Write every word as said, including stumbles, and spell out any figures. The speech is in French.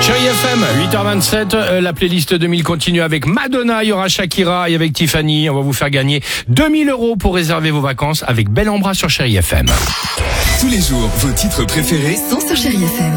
Chérie F M, huit heures vingt-sept, euh, la playlist deux mille continue avec Madonna, il y aura Shakira et avec Tiffany. On va vous faire gagner deux mille euros pour réserver vos vacances avec Bel Ambra sur Chérie F M. Tous les jours, vos titres préférés sont sur Chérie F M.